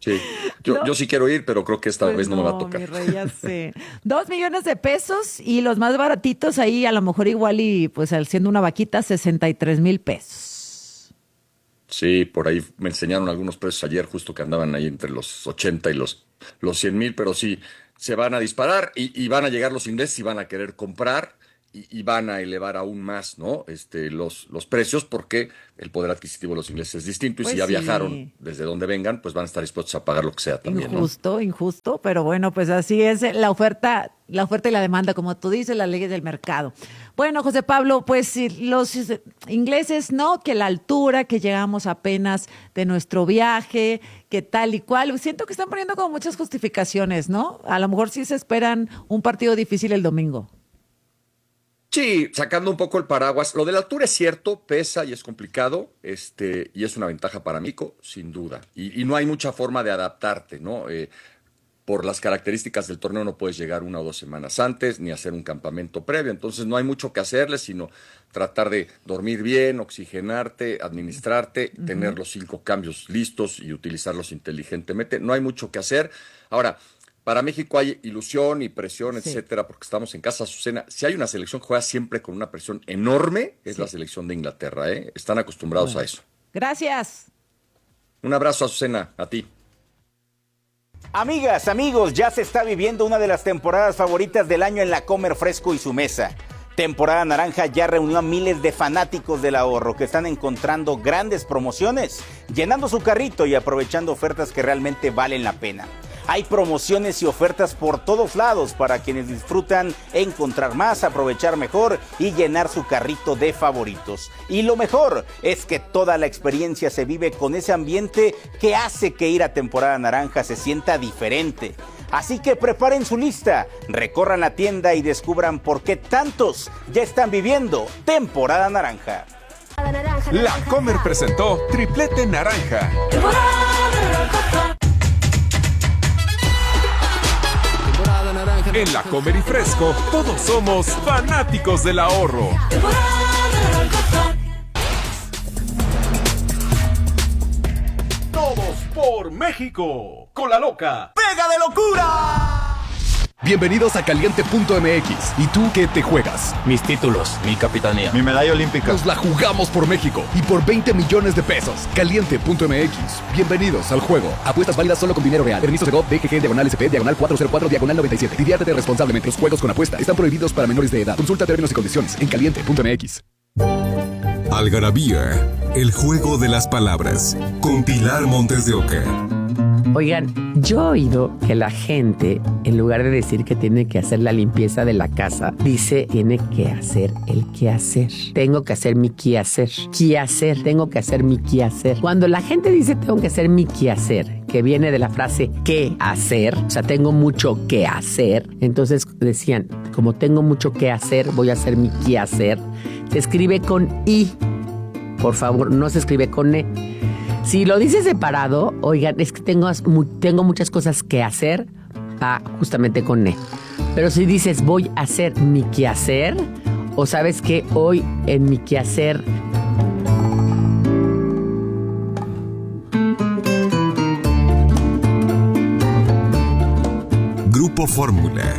Sí, yo, No. yo sí quiero ir, pero creo que esta Pues vez no, me va a tocar. Mi rey, ya sé. Dos millones de pesos y los más baratitos ahí a lo mejor igual y pues al siendo una vaquita, sesenta y tres mil pesos. Sí, por ahí me enseñaron algunos precios ayer justo que andaban ahí entre los ochenta y los, los cien mil, pero sí, se van a disparar y, y van a llegar los ingleses y van a querer comprar y, y van a elevar aún más, ¿no? Este, los, los precios porque el poder adquisitivo de los ingleses es distinto y Pues si ya sí. viajaron desde donde vengan, pues van a estar dispuestos a pagar lo que sea también, ¿no? Injusto, injusto, pero bueno, pues así es la oferta, la oferta y la demanda, como tú dices, las leyes del mercado. Bueno, José Pablo, pues si los ingleses, no, que la altura, que llegamos apenas de nuestro viaje, que tal y cual, siento que están poniendo como muchas justificaciones, ¿no? A lo mejor sí se esperan un partido difícil el domingo. Sí, sacando un poco el paraguas. Lo de la altura es cierto, pesa y es complicado, este, y es una ventaja para México, sin duda. Y, y no hay mucha forma de adaptarte, ¿no? Eh, por las características del torneo no puedes llegar una o dos semanas antes, ni hacer un campamento previo. Entonces no hay mucho que hacerle, sino tratar de dormir bien, oxigenarte, administrarte, uh-huh. tener los cinco cambios listos y utilizarlos inteligentemente. No hay mucho que hacer. Ahora, para México hay ilusión y presión, sí. etcétera, porque estamos en casa, Azucena. Si hay una selección que juega siempre con una presión enorme, es sí. la selección de Inglaterra, ¿eh? Están acostumbrados bueno. a eso. Gracias. Un abrazo, Azucena, a ti. Amigas, amigos, ya se está viviendo una de las temporadas favoritas del año en la Comer Fresco y su mesa. Temporada Naranja ya reunió a miles de fanáticos del ahorro que están encontrando grandes promociones, llenando su carrito y aprovechando ofertas que realmente valen la pena. Hay promociones y ofertas por todos lados para quienes disfrutan encontrar más, aprovechar mejor y llenar su carrito de favoritos. Y lo mejor es que toda la experiencia se vive con ese ambiente que hace que ir a Temporada Naranja se sienta diferente. Así que preparen su lista, recorran la tienda y descubran por qué tantos ya están viviendo Temporada Naranja. La Comer presentó Triplete Naranja. En La Comer y Fresco, todos somos fanáticos del ahorro. Todos por México. Con la loca. ¡Pega de locura! Bienvenidos a Caliente punto M X. ¿Y tú qué te juegas? Mis títulos, mi capitanía, mi medalla olímpica. Nos la jugamos por México y por veinte millones de pesos. Caliente punto M X. Bienvenidos al juego. Apuestas válidas solo con dinero real. Permiso de G O V, D G G, diagonal S P, diagonal cuatro cero cuatro, diagonal noventa y siete. Diviértete responsablemente. Los juegos con apuesta están prohibidos para menores de edad. Consulta términos y condiciones en Caliente punto M X. Algarabía, el juego de las palabras, con Pilar Montes de Oca. Oigan, yo he oído que la gente, en lugar de decir que tiene que hacer la limpieza de la casa, dice tiene que hacer el quehacer. Tengo que hacer mi quehacer. Quehacer, tengo que hacer mi quehacer. Cuando la gente dice tengo que hacer mi quehacer, que viene de la frase qué hacer, o sea, tengo mucho que hacer, entonces decían, como tengo mucho que hacer, voy a hacer mi quehacer. Se escribe con I, por favor, no se escribe con E. Si lo dices separado, oigan, es que tengo, tengo muchas cosas que hacer, va justamente con E. Pero si dices voy a hacer mi quehacer, o sabes que hoy en mi quehacer... Grupo Fórmula.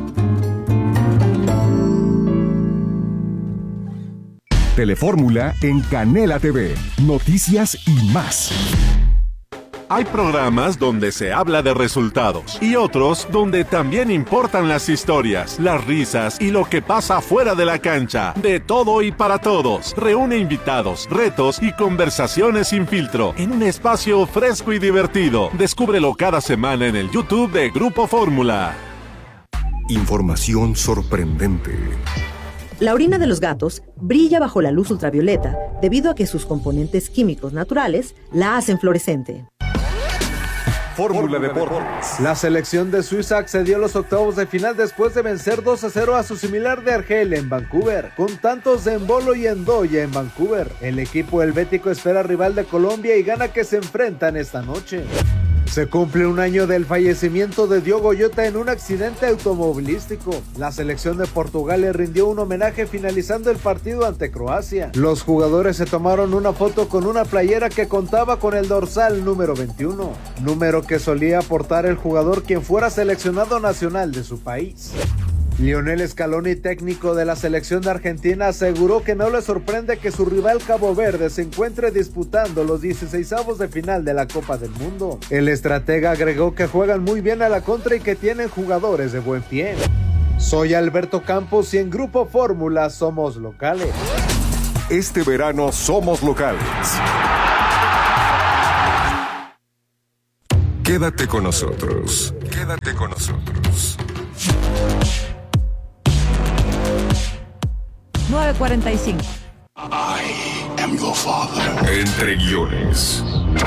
Telefórmula en Canela T V. Noticias y más. Hay programas donde se habla de resultados y otros donde también importan las historias, las risas y lo que pasa fuera de la cancha. De todo y para todos. Reúne invitados, retos y conversaciones sin filtro en un espacio fresco y divertido. Descúbrelo cada semana en el YouTube de Grupo Fórmula. Información sorprendente. La orina de los gatos brilla bajo la luz ultravioleta debido a que sus componentes químicos naturales la hacen fluorescente. Fórmula Deportes. La selección de Suiza accedió a los octavos de final después de vencer dos a cero a su similar de Argel en Vancouver, con tantos de Embolo y Endoya en Vancouver. El equipo helvético espera rival de Colombia y Ghana que se enfrentan esta noche. Se cumple un año del fallecimiento de Diogo Jota en un accidente automovilístico. La selección de Portugal le rindió un homenaje finalizando el partido ante Croacia. Los jugadores se tomaron una foto con una playera que contaba con el dorsal número veintiuno, número que solía portar el jugador quien fuera seleccionado nacional de su país. Lionel Scaloni, técnico de la selección de Argentina, aseguró que no le sorprende que su rival Cabo Verde se encuentre disputando los dieciseisavos de final de la Copa del Mundo. El estratega agregó que juegan muy bien a la contra y que tienen jugadores de buen pie. Soy Alberto Campos y en Grupo Fórmula somos locales. Este verano somos locales. Quédate con nosotros. Quédate con nosotros. nueve cuarenta y cinco. I am your father. Entre guiones.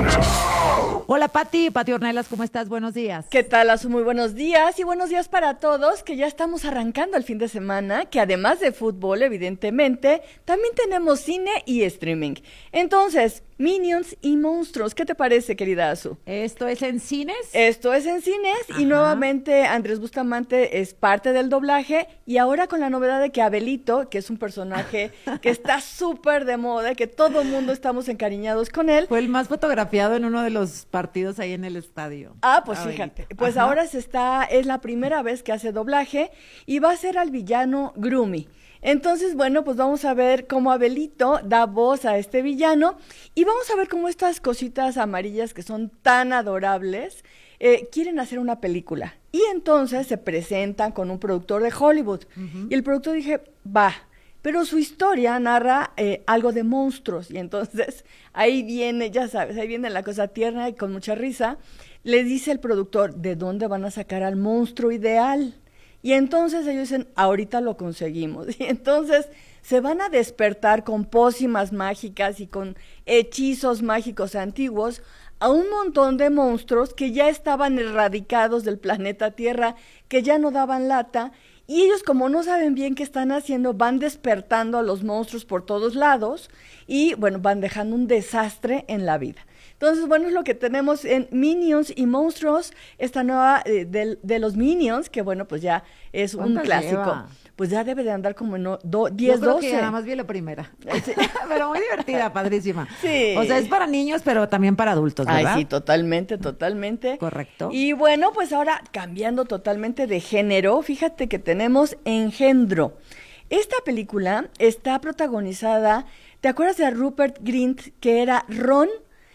Hola Pati, Pati Ornelas, ¿cómo estás? Buenos días. ¿Qué tal, Azu? Muy buenos días y buenos días para todos, que ya estamos arrancando el fin de semana, que además de fútbol, evidentemente, también tenemos cine y streaming. Entonces, Minions y Monstruos, ¿qué te parece, querida Azu? ¿Esto es en cines? Esto es en cines. Ajá. Y nuevamente Andrés Bustamante es parte del doblaje y ahora con la novedad de que Abelito, que es un personaje que está súper de moda, que todo el mundo estamos encariñados con él. Fue el más fotografiado en uno de los partidos ahí en el estadio. Ah, pues Abelito. Fíjate, pues Ajá. ahora se está, es la primera vez que hace doblaje y va a ser al villano Grumi. Entonces, bueno, pues vamos a ver cómo Abelito da voz a este villano y vamos a ver cómo estas cositas amarillas que son tan adorables eh, quieren hacer una película. Y entonces se presentan con un productor de Hollywood. Uh-huh. Y el productor dije, va, pero su historia narra eh, algo de monstruos. Y entonces ahí viene, ya sabes, ahí viene la cosa tierna y con mucha risa. Le dice el productor, ¿de dónde van a sacar al monstruo ideal? Y entonces ellos dicen, ahorita lo conseguimos. Y entonces se van a despertar con pócimas mágicas y con hechizos mágicos antiguos a un montón de monstruos que ya estaban erradicados del planeta Tierra, que ya no daban lata. Y ellos, como no saben bien qué están haciendo, van despertando a los monstruos por todos lados y, bueno, van dejando un desastre en la vida. Entonces, bueno, es lo que tenemos en Minions y Monstruos, esta nueva eh, de, de los Minions, que bueno, pues ya es un clásico. Lleva? Pues ya debe de andar como en do, diez, Yo creo doce. que nada más vi la primera. Sí. Pero muy divertida, padrísima. Sí. O sea, es para niños, pero también para adultos, ¿verdad? Ay, sí, totalmente, totalmente. Correcto. Y bueno, pues ahora cambiando totalmente de género, fíjate que tenemos Engendro. Esta película está protagonizada, ¿te acuerdas de Rupert Grint, que era Ron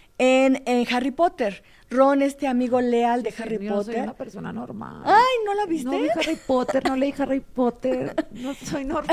en, en Harry Potter? Ron, este amigo leal de sí, Harry yo Potter. Soy una persona normal. Ay, ¿no la viste? No vi Harry Potter, no leí Harry Potter, no soy normal.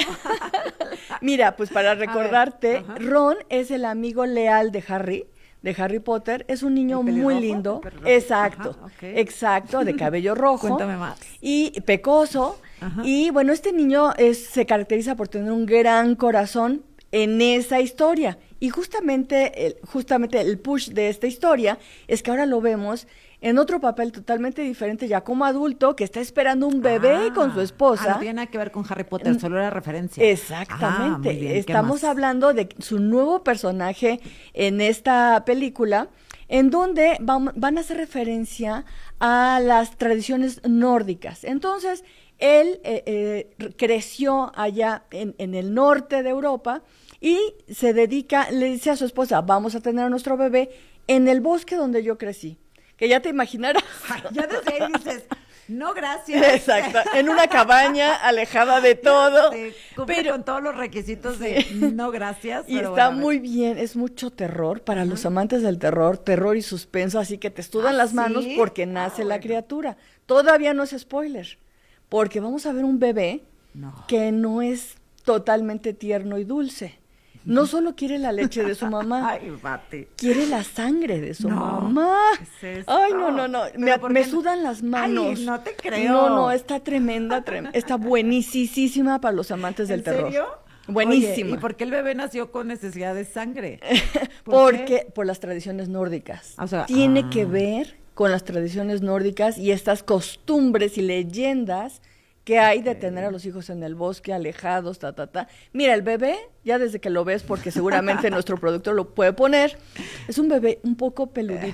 Mira, pues para recordarte, ver, Ron es el amigo leal de Harry, de Harry Potter, es un niño muy lindo. Exacto, ajá, okay. exacto, de cabello rojo. Cuéntame más. Y pecoso. Ajá. Y bueno, este niño es, se caracteriza por tener un gran corazón en esa historia. Y justamente el, justamente el push de esta historia es que ahora lo vemos en otro papel totalmente diferente, ya como adulto, que está esperando un bebé ah, con su esposa. Ah, no tiene nada que ver con Harry Potter, solo era referencia. Exactamente. Ah, muy bien. Estamos hablando de su nuevo personaje en esta película, en donde van, van a hacer referencia a las tradiciones nórdicas. Entonces, él eh, eh, creció allá en, en el norte de Europa y se dedica, le dice a su esposa, vamos a tener a nuestro bebé en el bosque donde yo crecí. Que ya te imaginarás. Ya desde ahí dices, no gracias. Exacto, en una cabaña alejada de todo. Sí, cumple pero, con todos los requisitos de sí. no gracias. Y pero está bueno, muy bien, es mucho terror para uh-huh. los amantes del terror, terror y suspenso, así que te estudan ¿Ah, las manos sí? porque nace ah, la bueno. criatura. Todavía no es spoiler, porque vamos a ver un bebé no. que no es totalmente tierno y dulce. No solo quiere la leche de su mamá, Ay, bate. quiere la sangre de su no, mamá. ¿qué es esto? Ay, no, no, no, me, me sudan las manos. Ay, no te creo. No, no, está tremenda, trem- está buenísima para los amantes del terror. ¿En serio? Buenísima. Oye, ¿y por qué el bebé nació con necesidad de sangre? ¿Por Porque qué? Por las tradiciones nórdicas. O sea, Tiene ah. que ver con las tradiciones nórdicas y estas costumbres y leyendas que hay de tener a los hijos en el bosque, alejados, ta, ta, ta. Mira, el bebé, ya desde que lo ves, porque seguramente nuestro productor lo puede poner, es un bebé un poco peludito.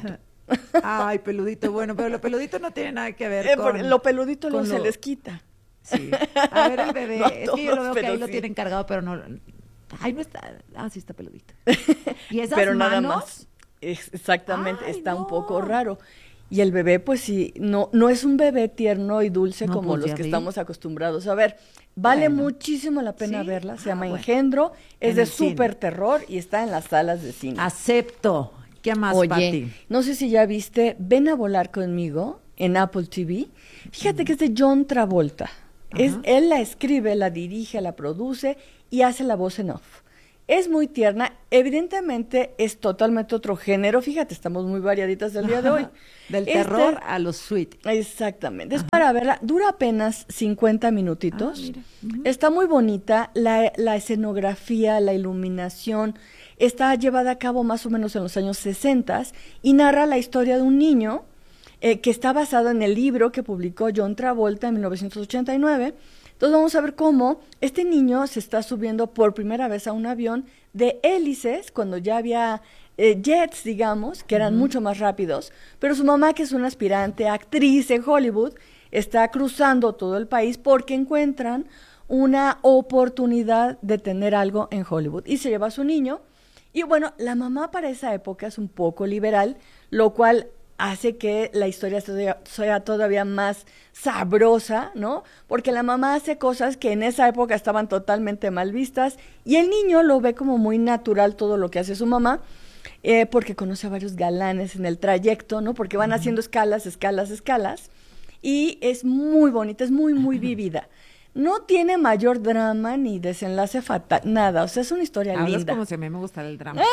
Ay, peludito, bueno, pero lo peludito no tiene nada que ver Eh, con... porque lo peludito luego con se lo- les quita. Sí. A ver, el bebé, No a es que yo lo todos, veo que pero ahí lo sí. tienen cargado, pero no... Ay, no está... Ah, sí está peludito. ¿Y esas Pero nada manos? más. Es- exactamente, Ay, está no. un poco raro. Y el bebé, pues sí, no, no es un bebé tierno y dulce No, como pues los ya que vi. estamos acostumbrados a ver. Vale Bueno. muchísimo la pena ¿Sí? verla. Se Ah, llama bueno. Engendro, es En de el cine. súper terror y está en las salas de cine. Acepto. ¿Qué más, Oye, Pati? no sé si ya viste Ven a volar conmigo en Apple T V. Fíjate que es de John Travolta. Es, él la escribe, la dirige, la produce y hace la voz en off. Es muy tierna, evidentemente es totalmente otro género. Fíjate, estamos muy variaditas el día de hoy. Del Este- terror a los sweet. Exactamente. Es para verla. Dura apenas cincuenta minutitos. Está muy bonita. La, la escenografía, la iluminación está llevada a cabo más o menos en los años sesenta y narra la historia de un niño eh, que está basado en el libro que publicó John Travolta en mil novecientos ochenta y nueve. Entonces vamos a ver cómo este niño se está subiendo por primera vez a un avión de hélices, cuando ya había eh, jets, digamos, que eran Ujú. mucho más rápidos, pero su mamá, que es una aspirante actriz en Hollywood, está cruzando todo el país porque encuentran una oportunidad de tener algo en Hollywood. Y se lleva a su niño. Y bueno, la mamá para esa época es un poco liberal, lo cual hace que la historia sea, sea todavía más sabrosa, ¿no? Porque la mamá hace cosas que en esa época estaban totalmente mal vistas y el niño lo ve como muy natural todo lo que hace su mamá, eh, porque conoce a varios galanes en el trayecto, ¿no? Porque van haciendo escalas, escalas, escalas, y es muy bonita, es muy, muy vivida. No tiene mayor drama ni desenlace fatal, nada, o sea, es una historia Hablas linda. como si a mí me gustara el drama.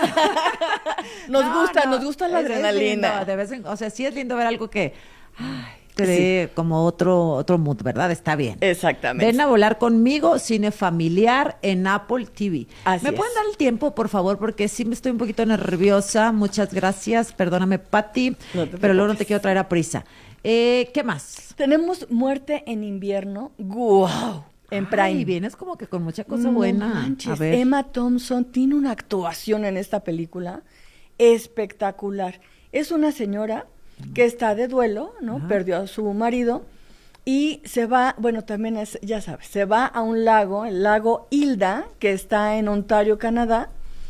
Nos No, gusta, no, nos gusta la es- es adrenalina. lindo, de vez en- o sea, sí es lindo ver algo que ay, te dé como otro, otro mood, ¿verdad? Está bien. Exactamente. Ven a volar conmigo, cine familiar en Apple T V. Así ¿Me es. pueden dar el tiempo, por favor? Porque sí me estoy un poquito nerviosa. Muchas gracias. Perdóname, Pati, No te pero luego no te preocupes. quiero traer a prisa. Eh, ¿Qué más? Tenemos Muerte en invierno. ¡Guau! En Prime. Ay, vienes como que con mucha cosa No buena. manches, A ver. Emma Thompson tiene una actuación en esta película espectacular. Es una señora que está de duelo, ¿no? Ajá. Perdió a su marido y se va, bueno, también es, ya sabes, se va a un lago, el lago Hilda, que está en Ontario, Canadá,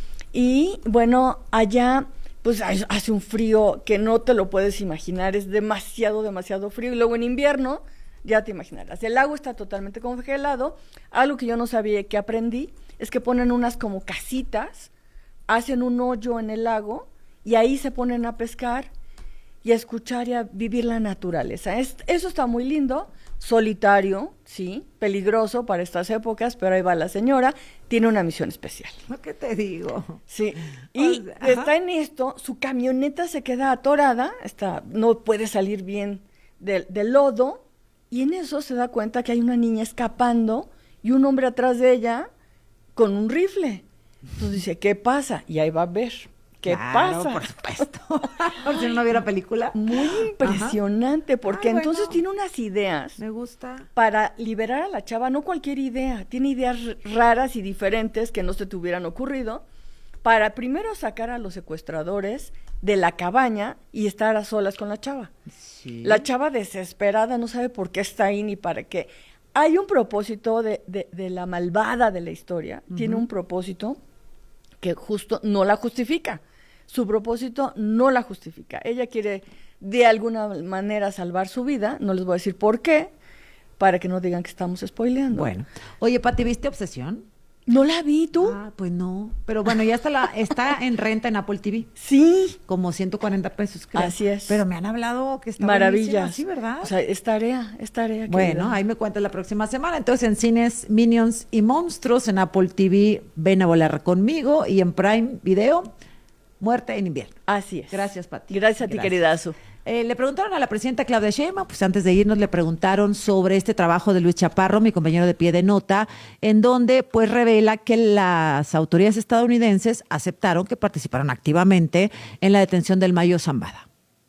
y bueno, allá pues hay- hace un frío que no te lo puedes imaginar, es demasiado, demasiado frío, y luego en invierno, ya te imaginarás, el lago está totalmente congelado. Algo que yo no sabía, que aprendí, es que ponen unas como casitas, hacen un hoyo en el lago, y ahí se ponen a pescar y a escuchar y a vivir la naturaleza. Es- eso está muy lindo, solitario, sí, peligroso para estas épocas, pero ahí va la señora, tiene una misión especial. ¿Qué te digo? Sí, y O sea, ajá. está en esto, su camioneta se queda atorada, está, no puede salir bien del, del lodo, y en eso se da cuenta que hay una niña escapando y un hombre atrás de ella con un rifle. Entonces dice, ¿qué pasa? Y ahí va a ver. ¿Qué Claro, pasa? por supuesto. Por si no viera película. Muy impresionante, porque Ay, entonces bueno. tiene unas ideas Me gusta. para liberar a la chava, no cualquier idea, tiene ideas r- raras y diferentes que no se te hubieran ocurrido, para primero sacar a los secuestradores de la cabaña y estar a solas con la chava. Sí. La chava desesperada no sabe por qué está ahí ni para qué. Hay un propósito de, de, de la malvada de la historia, tiene Ujú. un propósito que justo no la justifica. Su propósito no la justifica. Ella quiere de alguna manera salvar su vida, no les voy a decir por qué, para que no digan que estamos spoileando. Bueno. Oye, Pati, ¿viste Obsesión? No la vi, ¿tú? Ah, pues no. Pero bueno, ya está la, está en renta en Apple T V. Sí. Como ciento cuarenta pesos, creo. Así es. Pero me han hablado que está Maravilla. buenísima, sí, ¿verdad? O sea, es tarea, es tarea. Bueno, querida. ahí me cuentas la próxima semana. Entonces, en cines, Minions y Monstruos, en Apple T V, Ven a volar conmigo, y en Prime Video, Muerte en invierno. Así es. Gracias, Pati. Gracias a ti, queridazo. Eh, le preguntaron a la presidenta Claudia Sheinbaum, pues antes de irnos le preguntaron sobre este trabajo de Luis Chaparro, mi compañero de Pie de Nota, en donde pues revela que las autoridades estadounidenses aceptaron que participaron activamente en la detención del Mayo Zambada.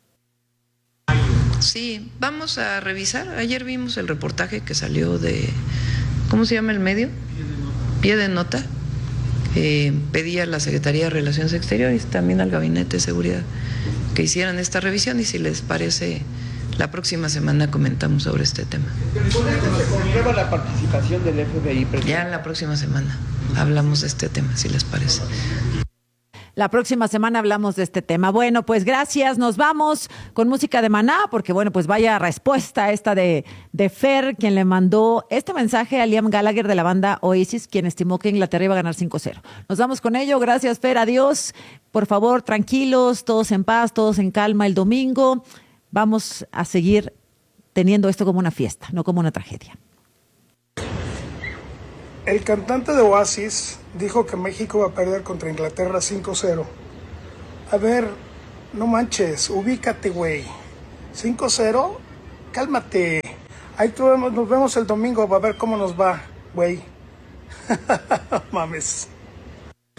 Sí, vamos a revisar. Ayer vimos el reportaje que salió de, ¿cómo se llama el medio? Pie de Nota. Eh, pedí a la Secretaría de Relaciones Exteriores, también al Gabinete de Seguridad, que hicieran esta revisión y si les parece, la próxima semana comentamos sobre este tema. ¿Con esto se conlleva la participación del F B I, presidente? Ya en la próxima semana hablamos de este tema, si les parece. La próxima semana hablamos de este tema. Bueno, pues gracias. Nos vamos con música de Maná, porque bueno, pues vaya respuesta esta de, de Fer, quien le mandó este mensaje a Liam Gallagher de la banda Oasis, quien estimó que Inglaterra iba a ganar cinco cero. Nos vamos con ello. Gracias, Fer. Adiós. Por favor, tranquilos, todos en paz, todos en calma el domingo. Vamos a seguir teniendo esto como una fiesta, no como una tragedia. El cantante de Oasis dijo que México va a perder contra Inglaterra cinco cero. A ver, no manches, ubícate, güey. cinco cero, cálmate. Ahí nos vemos el domingo para ver cómo nos va, güey. Mames.